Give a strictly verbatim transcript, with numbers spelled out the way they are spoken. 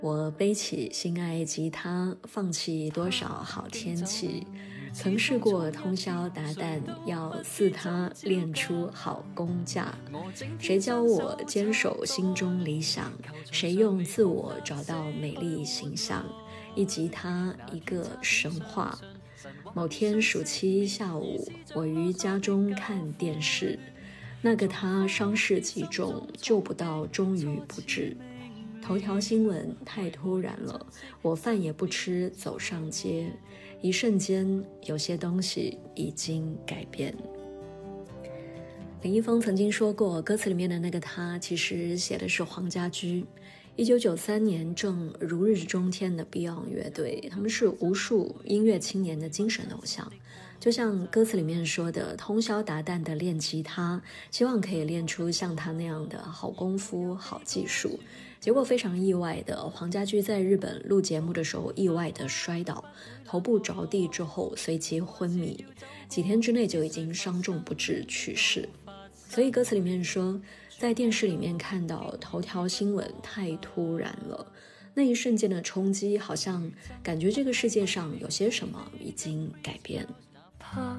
我背起心爱吉他，放弃多少好天气，曾试过通宵达旦，要似他练出好功架。谁教我坚守心中理想？谁用自我找到美丽形象？一吉他，一个神话。某天暑期下午，我于家中看电视，那个他伤势极重，救不到，终于不治。头条新闻太突然了，我饭也不吃，走上街，一瞬间，有些东西已经改变。林一峰曾经说过，歌词里面的那个他，其实写的是黄家驹。一九九三年正如日中天的 Beyond 乐队，他们是无数音乐青年的精神偶像。就像歌词里面说的，通宵达旦的练吉他，希望可以练出像他那样的好功夫、好技术。结果非常意外的，黄家驹在日本录节目的时候意外的摔倒，头部着地之后随即昏迷，几天之内就已经伤重不治去世。所以歌词里面说，在电视里面看到头条新闻太突然了，那一瞬间的衝擊，好像感覺這個世界上有些什麼已經改變。 怕